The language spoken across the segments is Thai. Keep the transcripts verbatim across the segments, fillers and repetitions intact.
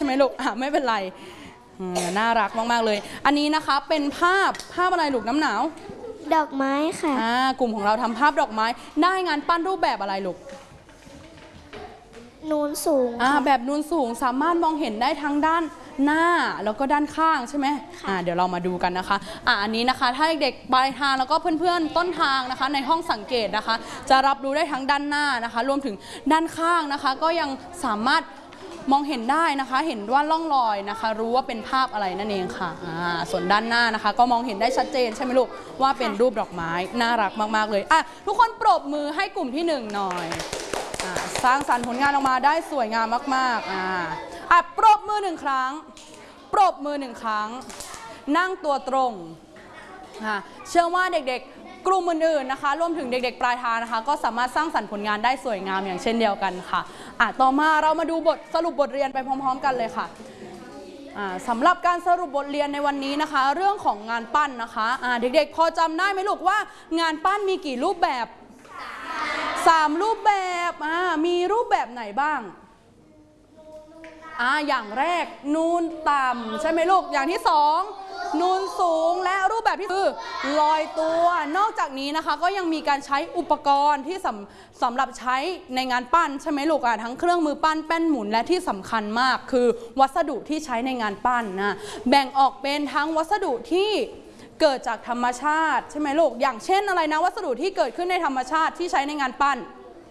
ไหมลูกอ่ะไม่เป็นไรน่ารักมากๆเลยอันนี้นะคะเป็นภาพภาพอะไรลูกน้ำหนาวดอกไม้ค่ะอ่ากลุ่มของเราทำภาพดอกไม้ได้งานปั้นรูปแบบอะไรลูกนูนสูงอ่าแบบนูนสูงสามารถมองเห็นได้ทั้งด้านหน้าแล้วก็ด้านข้างใช่ไหมอ่าเดี๋ยวเรามาดูกันนะคะอ่าอันนี้นะคะถ้าเด็กปลายทางแล้วก็เพื่อนๆต้นทางนะคะในห้องสังเกตนะคะจะรับรู้ได้ทั้งด้านหน้านะคะรวมถึงด้านข้างนะคะก็ยังสามารถมองเห็นได้นะคะเห็นว่าร่องรอยนะคะรู้ว่าเป็นภาพอะไรนั่นเองค่ะอ่าส่วนด้านหน้านะคะก็มองเห็นได้ชัดเจนใช่ไหมลูกว่าเป็นรูปดอกไม้น่ารักมากๆเลยอ่ะทุกคนปรบมือให้กลุ่มที่หนึ่งหน่อยสร้างสรรค์ผลงานออกมาได้สวยงามมากๆอ่าอ่ะปรบมือหนึ่งครั้งปรบมือหนึ่งครั้งนั่งตัวตรงอ่าเชื่อว่าเด็กๆกลุ่มอื่นๆนะคะรวมถึงเด็กๆปลายทางนะคะก็สามารถสร้างสรรค์ผลงานได้สวยงามอย่างเช่นเดียวกันค่ะอ่ะต่อมาเรามาดูบทสรุปบทเรียนไปพร้อมๆกันเลยค่ะสำหรับการสรุปบทเรียนในวันนี้นะคะเรื่องของงานปั้นนะคะะเด็กๆพอจำได้ไหมลูกว่างานปั้นมีกี่รูปแบบสามรูปแบบมีรูปแบบไหนบ้างอ่าอย่างแรกนูนต่ำใช่ไหมลูกอย่างที่สองนูนสูงและรูปแบบที่คือลอยตัวนอกจากนี้นะคะก็ยังมีการใช้อุปกรณ์ที่สำสำหรับใช้ในงานปั้นใช่ไหมลูกอ่ะทั้งเครื่องมือปั้นแป้นหมุนและที่สำคัญมากคือวัสดุที่ใช้ในงานปั้นนะแบ่งออกเป็นทั้งวัสดุที่เกิดจากธรรมชาติใช่ไหมลูกอย่างเช่นอะไรนะวัสดุที่เกิดขึ้นในธรรมชาติที่ใช้ในงานปั้น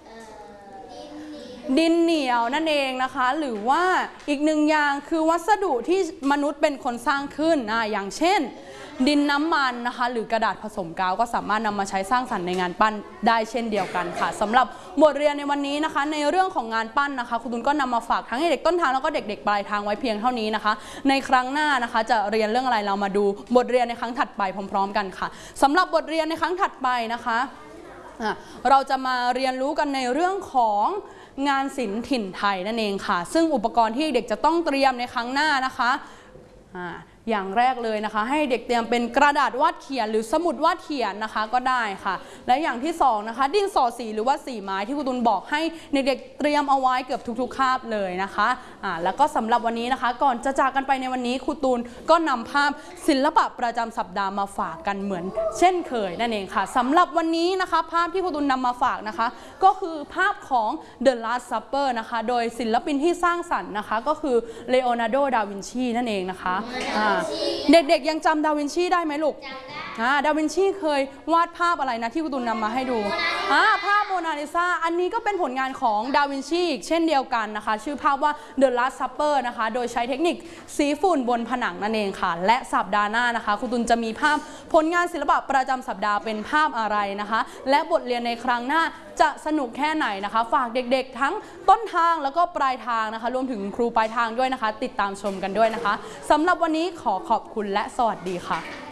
ดินเหนียวนั่นเองนะคะหรือว่าอีกหนึ่งอย่างคือวัสดุที่มนุษย์เป็นคนสร้างขึ้นนะอย่างเช่นดินน้ำมันนะคะหรือกระดาษผสมกาวก็สามารถนำมาใช้สร้างสรรค์ในงานปั้นได้เช่นเดียวกันค่ะสำหรับบทเรียนในวันนี้นะคะในเรื่องของงานปั้นนะคะคุณตุลก็นำมาฝากทั้งให้เด็กต้นทางแล้วก็เด็กๆปลายทางไว้เพียงเท่านี้นะคะในครั้งหน้านะคะจะเรียนเรื่องอะไรเรามาดูบทเรียนในครั้งถัดไปพร้อมๆกันค่ะสำหรับบทเรียนในครั้งถัดไปนะคะเราจะมาเรียนรู้กันในเรื่องของงานศิลป์ถิ่นไทยนั่นเองค่ะซึ่งอุปกรณ์ที่เด็กจะต้องเตรียมในครั้งหน้านะคะอย่างแรกเลยนะคะให้เด็กเตรียมเป็นกระดาษวาดเขียนหรือสมุดวาดเขียนนะคะก็ได้ค่ะและอย่างที่สองนะคะดินสอสีหรือว่าสีไม้ที่ครูตุลบอกให้เด็กๆเตรียมเอาไว้เกือบทุกๆคาบเลยนะคะอ่าแล้วก็สำหรับวันนี้นะคะก่อนจะจากกันไปในวันนี้ครูตุลก็นำภาพศิลปะประจำสัปดาห์มาฝากกันเหมือนเช่นเคยนั่นเองค่ะสำหรับวันนี้นะคะภาพที่ครูตุลนำมาฝากนะคะก็คือภาพของ The Last Supper นะคะโดยศิลปินที่สร้างสรรค์นะคะก็คือเลโอนาร์โด ดาวินชีนั่นเองนะคะเด็กๆยังจำดาวินชีได้ไหมลูกดาวินชีเคยวาดภาพอะไรนะที่ครูตุลนำมาให้ดูภาพโมนาลิซาอันนี้ก็เป็นผลงานของดาวินชีอีกเช่นเดียวกันนะคะชื่อภาพว่า The Last Supper นะคะโดยใช้เทคนิคสีฝุ่นบนผนังนั่นเองค่ะและสัปดาห์หน้านะคะครูตุลจะมีภาพผลงานศิลปะประจำสัปดาห์เป็นภาพอะไรนะคะและบทเรียนในครั้งหน้าจะสนุกแค่ไหนนะคะฝากเด็กๆทั้งต้นทางแล้วก็ปลายทางนะคะรวมถึงครูปลายทางด้วยนะคะติดตามชมกันด้วยนะคะสำหรับวันนี้ขอขอบคุณและสวัสดีค่ะ